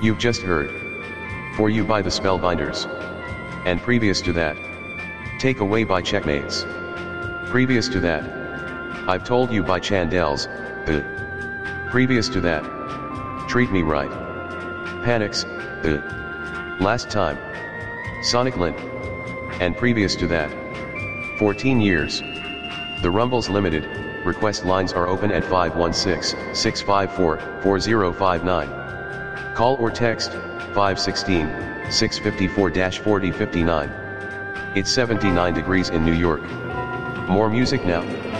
You've just heard For You by the Spellbinders. And previous to that, Take Away by Checkmates. Previous to that, I've Told You by Chandels, the. Previous to that, Treat Me Right. Panics, the. Last Time. Sonic Lint. And previous to that, 14 years. The Rumbles Limited, request lines are open at 516-654-4059. Call or text, 516-654-4059. It's 79 degrees in New York. More music now.